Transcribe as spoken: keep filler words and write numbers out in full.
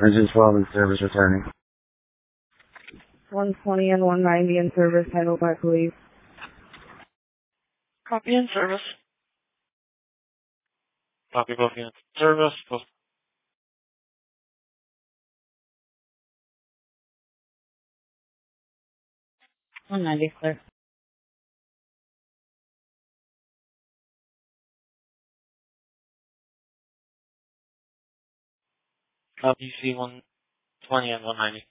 Engine twelve in service returning. one twenty and one ninety in service, handled by police. Copy in service. Copy both units in service. Post. one ninety, clear. Copy C one twenty and one ninety.